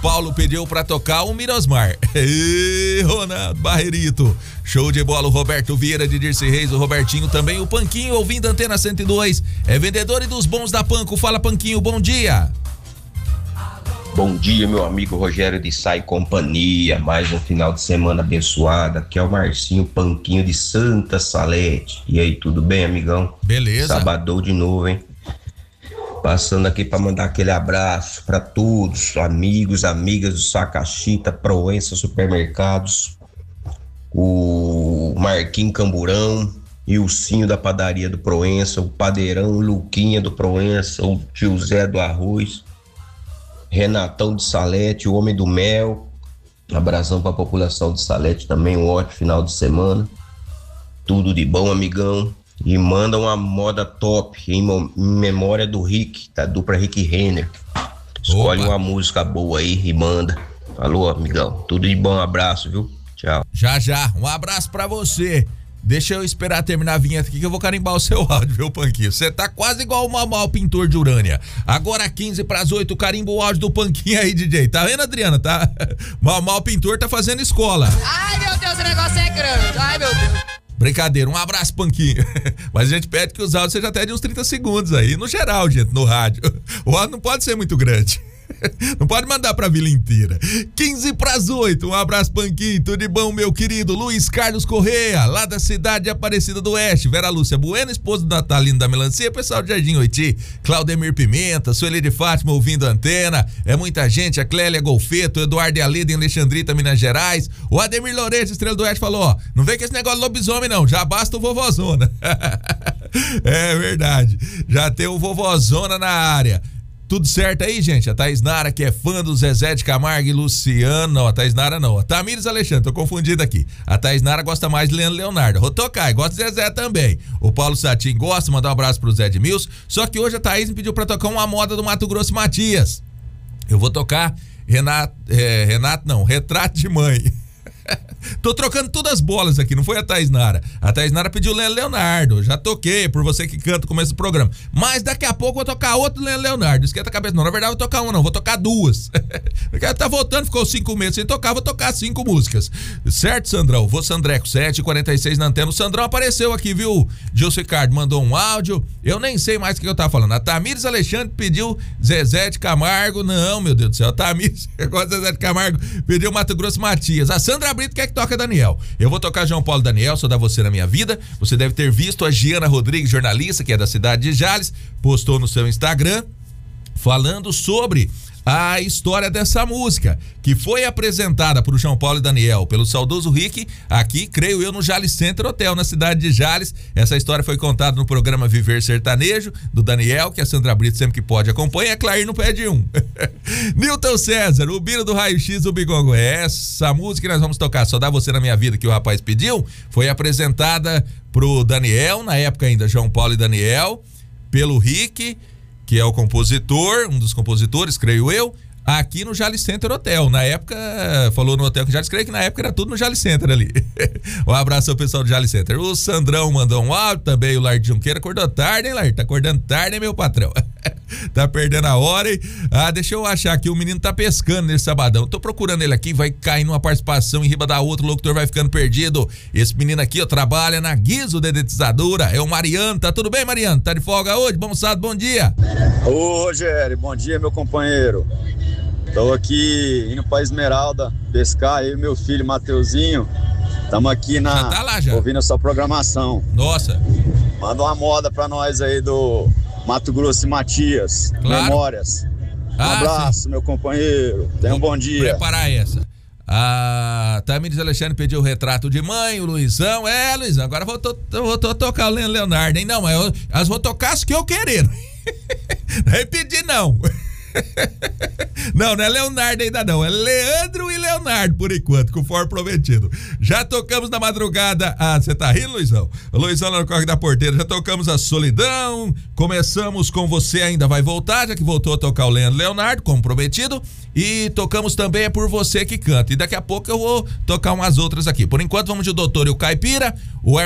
Paulo pediu pra tocar o Mirosmar. E Ronaldo Barreirito. Show de bola, o Roberto Vieira de Dirce Reis, o Robertinho também, o Panquinho ouvindo Antena 102. É vendedor e dos bons da Panco. Fala, Panquinho, bom dia. Bom dia, meu amigo Rogério de Sá e companhia. Mais um final de semana abençoado. Aqui é o Marcinho Panquinho de Santa Salete. E aí, tudo bem, amigão? Beleza. Sabadão de novo, hein? Passando aqui para mandar aquele abraço para todos, amigos, amigas do Sacachita, Proença Supermercados, o Marquinho Camburão e o Cinho da padaria do Proença, o Padeirão, o Luquinha do Proença, o Tio Zé do Arroz, Renatão de Salete, o Homem do Mel. Um abração para a população de Salete também, um ótimo final de semana. Tudo de bom, amigão. E manda uma moda top em memória do Rick, da dupla Rick Renner. Escolhe uma música boa aí e manda. Falou, amigão. Tudo de bom, abraço, viu? Tchau. Já. Um abraço pra você. Deixa eu esperar terminar a vinheta aqui que eu vou carimbar o seu áudio, viu, Panquinho? Você tá quase igual o Mamal Pintor de Urânia. Agora 15:08, carimba o áudio do Panquinho aí, DJ. Tá vendo, Adriana? Tá? Mamal Pintor tá fazendo escola. Ai, meu Deus, o negócio é grande. Ai, meu Deus. Brincadeira, um abraço, Panquinho. Mas a gente pede que os áudios sejam até de uns 30 segundos aí. No geral, gente, no rádio. O áudio não pode ser muito grande. Não pode mandar pra vila inteira. 15:08, um abraço, Panquinho. Tudo de bom, meu querido Luiz Carlos Correia, lá da cidade de Aparecida do Oeste. Vera Lúcia Bueno, esposa do Natalino da Melancia. Pessoal de Jardim Oiti, Claudemir Pimenta, Sueli de Fátima ouvindo a Antena. É muita gente, a Clélia Golfeto, o Eduardo Aleda em Alexandrita, Minas Gerais. O Ademir Lourenço, Estrela do Oeste, falou, ó, não vem com esse negócio de lobisomem não, já basta o Vovozona. É verdade, já tem o Vovozona na área. Tudo certo aí, gente? A Thaís Nara, que é fã do Zezé de Camargo e Luciano. Não, a Thaís Nara não. A Tamires Alexandre, tô confundido aqui. A Thaís Nara gosta mais de Leandro Leonardo. Rotocai, gosta de Zezé também. O Paulo Satin gosta, mandar um abraço pro Zé Edmilson. Só que hoje a Thaís me pediu pra tocar uma moda do Mato Grosso Matias. Eu vou tocar Retrato de Mãe. Tô trocando todas as bolas aqui, não foi a Thaís Nara. A Thaís Nara pediu Leandro Leonardo. Já toquei, por você que canta no começo do programa. Mas daqui a pouco eu vou tocar outro Leandro Leonardo. Esquenta a cabeça, não. Na verdade, eu vou tocar uma, não. Vou tocar duas. Porque tá voltando, ficou 5 meses sem tocar. Vou tocar 5 músicas. Certo, Sandrão? Vou Sandreco 7:46 na Antena. O Sandrão apareceu aqui, viu? Gilson Ricardo mandou um áudio. Eu nem sei mais o que eu tava falando. A Tamires Alexandre pediu Zezé de Camargo. Não, meu Deus do céu. A Tamires, agora Zezé de Camargo, pediu Mato Grosso Matias. A Sandra Brito quer que toca Daniel. Eu vou tocar João Paulo Daniel, Só Dá Você na Minha Vida. Você deve ter visto a Giana Rodrigues, jornalista, que é da cidade de Jales, postou no seu Instagram falando sobre a história dessa música, que foi apresentada por João Paulo e Daniel, pelo saudoso Rick, aqui, creio eu, no Jales Center Hotel, na cidade de Jales. Essa história foi contada no programa Viver Sertanejo, do Daniel, que a Sandra Brito sempre que pode acompanha, a Clair não pede um. Nilton César, o Biro do Raio X do Bigongo. Essa música que nós vamos tocar, Só Dá Você na Minha Vida, que o rapaz pediu, foi apresentada pro Daniel, na época ainda João Paulo e Daniel, pelo Rick, que é o compositor, um dos compositores, creio eu, aqui no Jales Center Hotel. Na época, falou no hotel que Jales, creio que na época era tudo no Jales Center ali. Um abraço ao pessoal do Jales Center. O Sandrão mandou um áudio também, o Lard Junqueira acordou tarde, hein, Lard? Tá acordando tarde, hein, meu patrão? Tá perdendo a hora, hein? Ah, deixa eu achar aqui, o menino tá pescando nesse sabadão. Tô procurando ele aqui, vai cair numa participação em riba da outra, o locutor vai ficando perdido. Esse menino aqui, ó, trabalha na Guizo Dedetizadora, é o Mariano. Tá tudo bem, Mariano? Tá de folga hoje? Bom sábado, bom dia. Ô, Rogério, bom dia, meu companheiro. Tô aqui indo pra Esmeralda pescar, eu e meu filho Mateuzinho. Tamo aqui Já tá lá, já. ouvindo a sua programação. Nossa. Manda uma moda pra nós aí do Mato Grosso e Matias. Claro. Memórias. Um abraço, sim, meu companheiro. Tenha um bom dia. Preparar essa. A Tamires Alexandre pediu o Retrato de Mãe, o Luizão. Luizão, agora eu vou tocar o Leonardo, hein? Não, mas elas vou tocar as que eu querer. Não é pedir, não. Não é Leonardo ainda não, é Leandro e Leonardo por enquanto, conforme prometido. Já tocamos na madrugada, você tá rindo, Luizão? O Luizão lá no Corre da Porteira, já tocamos a Solidão, começamos com Você Ainda Vai Voltar, já que voltou a tocar o Leandro e Leonardo, como prometido, e tocamos também É Por Você Que Canta, e daqui a pouco eu vou tocar umas outras aqui. Por enquanto vamos de O Doutor e o Caipira, o